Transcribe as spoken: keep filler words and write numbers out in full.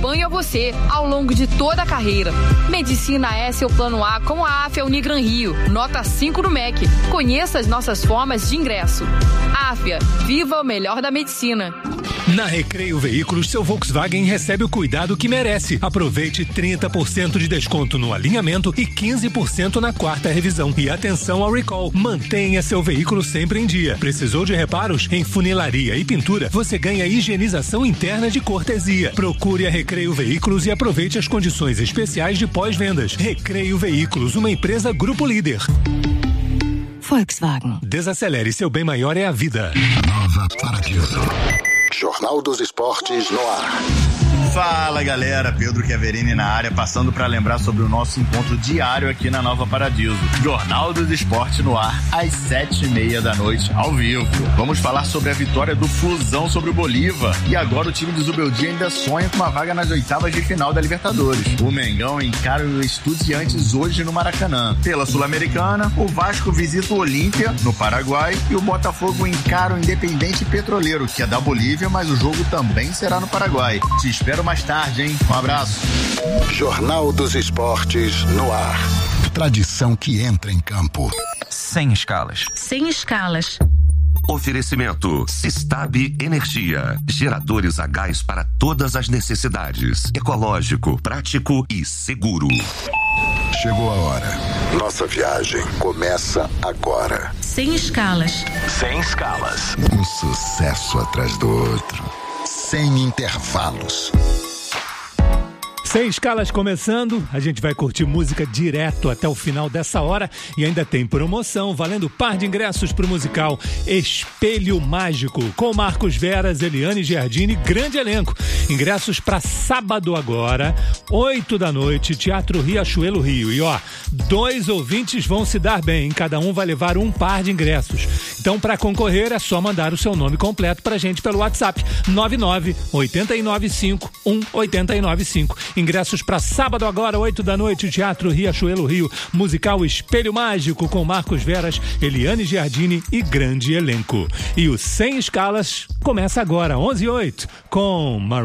acompanha você ao longo de toda a carreira. Medicina é seu plano A com a AFIA Unigran Rio, nota cinco no M E C. Conheça as nossas formas de ingresso. AFIA, viva o melhor da medicina. Na Recreio Veículos, seu Volkswagen recebe o cuidado que merece. Aproveite trinta por cento de desconto no alinhamento e quinze por cento na quarta revisão. E atenção ao recall, mantenha seu veículo sempre em dia. Precisou de reparos? Em funilaria e pintura, você ganha higienização interna de cortesia. Procure a Recreio Veículos e aproveite as condições especiais de pós-vendas. Recreio Veículos, uma empresa Grupo Líder. Volkswagen. Desacelere, seu bem maior é a vida. Nova Paradiso. Jornal dos Esportes no ar. Fala galera, Pedro Chiaverini na área, passando para lembrar sobre o nosso encontro diário aqui na Nova Paradiso. Jornal dos Esportes no ar, às sete e meia da noite, ao vivo. Vamos falar sobre a vitória do Flusão sobre o Bolívar. E agora o time do Zubeldia ainda sonha com uma vaga nas oitavas de final da Libertadores. O Mengão encara o Estudiantes hoje no Maracanã. Pela Sul-Americana, o Vasco visita o Olímpia, no Paraguai, e o Botafogo encara o Independente Petroleiro, que é da Bolívia, mas o jogo também será no Paraguai. Te espero mais tarde, hein? Um abraço. Jornal dos Esportes no ar. Tradição que entra em campo. Sem escalas. Sem escalas. Oferecimento Sistab Energia. Geradores a gás para todas as necessidades. Ecológico, prático e seguro. Chegou a hora. Nossa viagem começa agora. Sem escalas. Sem escalas. Um sucesso atrás do outro. Sem intervalos. Sem escalas começando, a gente vai curtir música direto até o final dessa hora e ainda tem promoção valendo par de ingressos pro musical Espelho Mágico com Marcos Veras, Eliane Giardini, grande elenco. Ingressos para sábado agora, oito da noite, Teatro Riachuelo Rio. E ó, dois ouvintes vão se dar bem, cada um vai levar um par de ingressos. Então para concorrer é só mandar o seu nome completo pra gente pelo WhatsApp nove nove oito nove cinco um oito nove cinco. Ingressos para sábado agora, oito da noite, Teatro Riachuelo Rio, musical Espelho Mágico com Marcos Veras, Eliane Giardini e grande elenco. E o Sem Escalas começa agora, onze e oito, com Mar